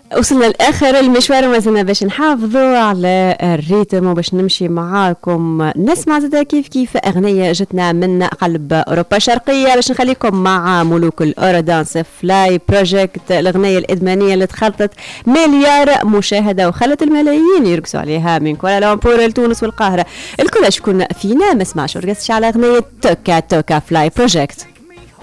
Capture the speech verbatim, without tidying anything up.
وصلنا لاخر المشوار وما زلنا باش نحافظوا على الريتم وباش نمشي معاكم نسمع زادا كيف كيف اغنيه جتنا من قلب اوروبا الشرقيه باش نخليكم مع ملوك الاورودانس فلاي بروجكت، الاغنيه الادمانيه اللي تخطت مليار مشاهده وخلت الملايين يرقصوا عليها من كوالالمبور لتونس والقاهره. الكل شكون فينا ما سمعش ورقصش على اغنيه توكا توكا فلاي بروجكت.